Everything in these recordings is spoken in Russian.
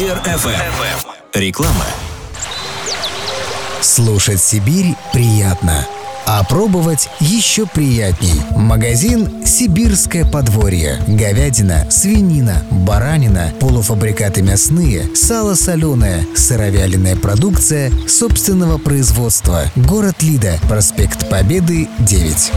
Лидер FM. Реклама. Слушать Сибирь приятно, а пробовать еще приятней. Магазин «Сибирское подворье». Говядина, свинина, баранина, полуфабрикаты мясные, сало соленое, сыровяленая продукция собственного производства. Город Лида, проспект Победы, 9.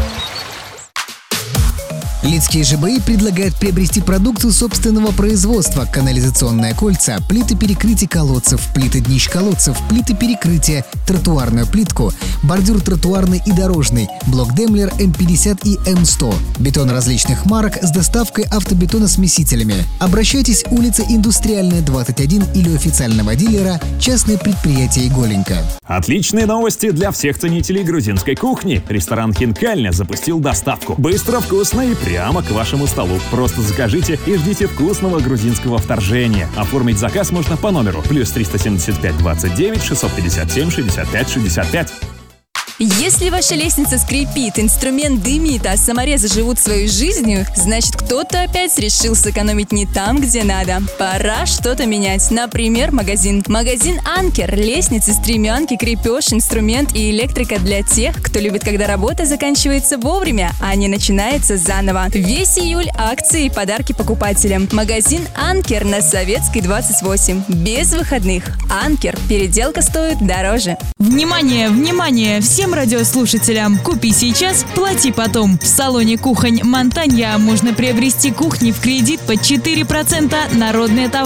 Лидские ЖБИ предлагают приобрести продукцию собственного производства: канализационные кольца, плиты перекрытия колодцев, плиты днищ колодцев, плиты перекрытия, тротуарную плитку, бордюр тротуарный и дорожный, блок Демлер М50 и М100, бетон различных марок с доставкой автобетоносмесителями. Обращайтесь, улица Индустриальная, 21 или у официального дилера частное предприятие «Иголенька». Отличные новости для всех ценителей грузинской кухни. Ресторан «Хинкальня» запустил доставку. Быстро, вкусно и прямо к вашему столу. Просто закажите и ждите вкусного грузинского вторжения. Оформить заказ можно по номеру +375 29 657 65 65. Если ваша лестница скрипит, инструмент дымит, а саморезы живут своей жизнью, значит, кто-то опять решил сэкономить не там, где надо. Пора что-то менять. Например, магазин. Магазин «Анкер». Лестницы, стремянки, крепеж, инструмент и электрика для тех, кто любит, когда работа заканчивается вовремя, а не начинается заново. Весь июль акции и подарки покупателям. Магазин «Анкер» на Советской, 28. Без выходных. «Анкер». Переделка стоит дороже. Внимание, внимание! Всем радиослушателям! Купи сейчас, плати потом. В салоне кухонь «Монтанья» можно приобрести кухни в кредит под 4%, народные товары.